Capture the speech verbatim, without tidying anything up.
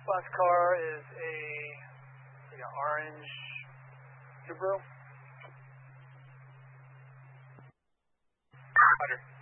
Last car is a like an orange Subaru. Roger.